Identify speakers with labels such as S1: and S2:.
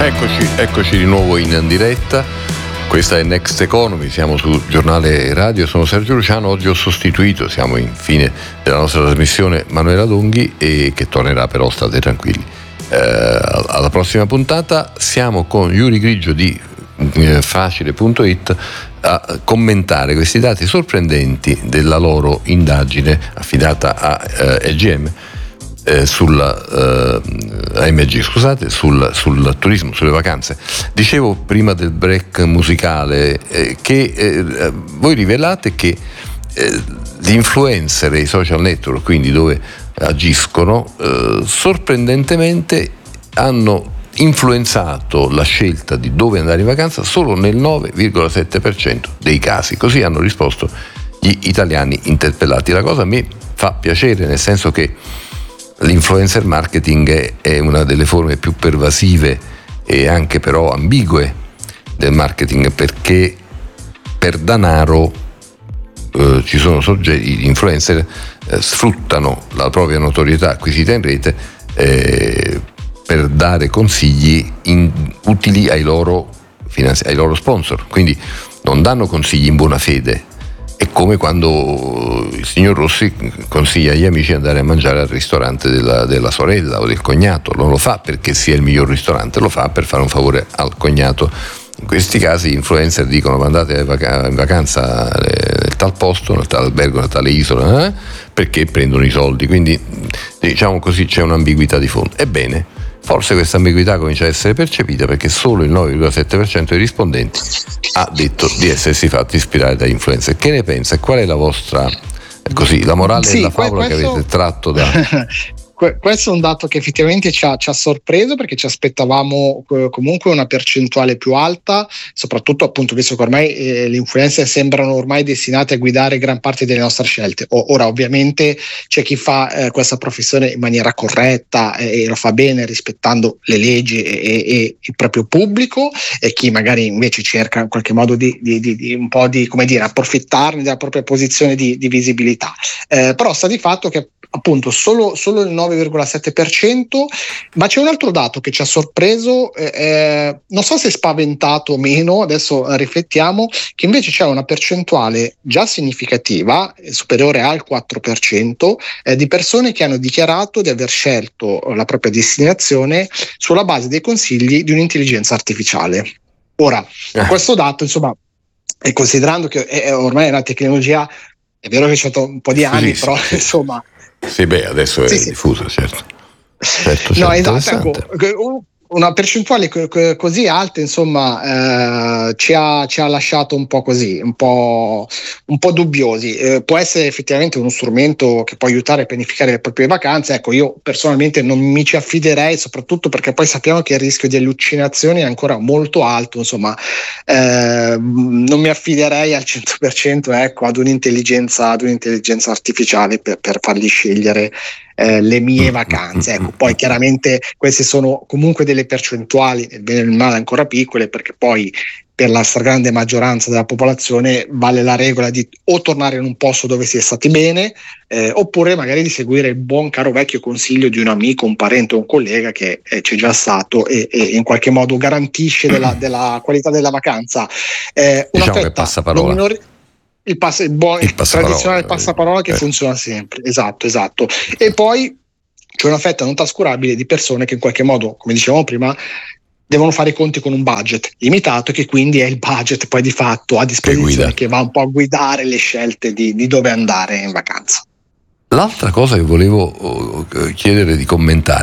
S1: Eccoci di nuovo in diretta. Questa è Next Economy, siamo sul giornale radio, sono Sergio Luciano. Oggi ho sostituito, siamo in fine della nostra trasmissione, Manuela Longhi, e che tornerà, però state tranquilli. Alla prossima puntata siamo con Yuri Grigio di Facile.it a commentare questi dati sorprendenti della loro indagine affidata a AMG, sul turismo, sulle vacanze. Dicevo prima del break musicale che voi rivelate che gli influencer e i social network, quindi dove agiscono, sorprendentemente hanno influenzato la scelta di dove andare in vacanza solo nel 9,7% dei casi. Così hanno risposto gli italiani interpellati. La cosa a me fa piacere, nel senso che l'influencer marketing è una delle forme più pervasive e anche però ambigue del marketing, perché per danaro ci sono soggetti, gli influencer sfruttano la propria notorietà acquisita in rete per dare consigli utili ai loro sponsor, quindi non danno consigli in buona fede. È come quando il signor Rossi consiglia agli amici di andare a mangiare al ristorante della sorella o del cognato. Non lo fa perché sia il miglior ristorante, lo fa per fare un favore al cognato. In questi casi gli influencer dicono: andate in vacanza nel tal posto, nel tal albergo, nella tale isola, perché prendono i soldi. Quindi, diciamo così, c'è un'ambiguità di fondo. Ebbene, forse questa ambiguità comincia a essere percepita, perché solo il 9,7% dei rispondenti ha detto di essersi fatti ispirare da influencer. Che ne pensa? Qual è la vostra, la morale della favola che avete tratto da...
S2: Questo è un dato che effettivamente ci ha sorpreso, perché ci aspettavamo comunque una percentuale più alta, soprattutto appunto visto che ormai le influencer sembrano ormai destinate a guidare gran parte delle nostre scelte. Ora ovviamente c'è chi fa questa professione in maniera corretta e lo fa bene rispettando le leggi e il proprio pubblico, e chi magari invece cerca in qualche modo di un po' di, come dire, approfittarne della propria posizione di visibilità. Però sta di fatto che appunto solo il 9,7%, ma c'è un altro dato che ci ha sorpreso, non so se spaventato o meno, adesso riflettiamo, che invece c'è una percentuale già significativa, superiore al 4%, di persone che hanno dichiarato di aver scelto la propria destinazione sulla base dei consigli di un'intelligenza artificiale. Ora, questo dato, insomma, e considerando che ormai è una tecnologia, è vero che c'è un po' di anni, però insomma...
S1: Sì, adesso è diffuso, certo.
S2: No, esatto, ecco, una percentuale così alta, insomma, ci ha lasciato un po' così, un po' dubbiosi. Può essere effettivamente uno strumento che può aiutare a pianificare le proprie vacanze. Ecco, io personalmente non mi ci affiderei, soprattutto perché poi sappiamo che il rischio di allucinazioni è ancora molto alto, insomma, non mi affiderei al 100%, ecco, ad un'intelligenza artificiale per fargli scegliere le mie vacanze. Ecco, poi chiaramente queste sono comunque delle percentuali, nel bene e nel male ancora piccole, perché poi per la stragrande maggioranza della popolazione vale la regola di o tornare in un posto dove si è stati bene, oppure magari di seguire il buon caro vecchio consiglio di un amico, un parente o un collega che c'è già stato e in qualche modo garantisce della qualità della vacanza.
S1: Diciamo che passa parola.
S2: Il tradizionale passaparola che funziona sempre, esatto. E poi c'è una fetta non trascurabile di persone che in qualche modo, come dicevamo prima, devono fare i conti con un budget limitato, e che quindi è il budget poi di fatto a disposizione che va un po' a guidare le scelte di dove andare in vacanza.
S1: L'altra cosa che volevo chiedere di commentare